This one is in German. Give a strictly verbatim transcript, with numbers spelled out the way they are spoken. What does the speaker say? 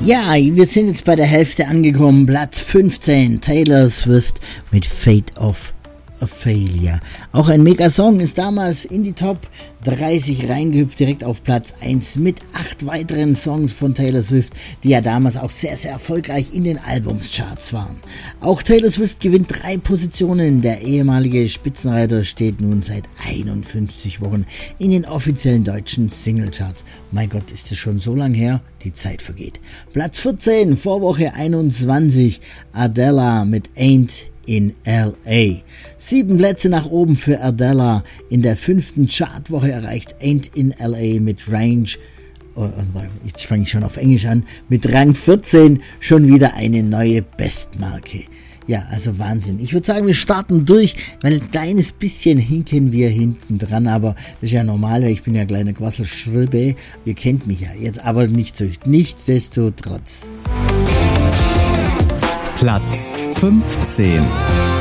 Ja, wir sind jetzt bei der Hälfte angekommen. Platz fünfzehn, Taylor Swift mit Fate of a Failure. Auch ein Mega-Song, ist damals in die Top dreißig reingehüpft, direkt auf Platz eins mit acht weiteren Songs von Taylor Swift, die ja damals auch sehr, sehr erfolgreich in den Albumscharts waren. Auch Taylor Swift gewinnt drei Positionen. Der ehemalige Spitzenreiter steht nun seit einundfünfzig Wochen in den offiziellen deutschen Singlecharts. Mein Gott, ist es schon so lang her? Die Zeit vergeht. Platz vierzehn, Vorwoche einundzwanzig, Adele mit Ain't in L A. Sieben Plätze nach oben für Adele. In der fünften Chartwoche erreicht Ain't in L A mit Range, oh, jetzt fange ich schon auf Englisch an, mit Rang vierzehn schon wieder eine neue Bestmarke. Ja, also Wahnsinn. Ich würde sagen, wir starten durch, weil ein kleines bisschen hinken wir hinten dran, aber das ist ja normal, weil ich bin ja kleiner Quasselschribbe. Ihr kennt mich ja jetzt, aber nicht so. Nichtsdestotrotz. Platz fünfzehn.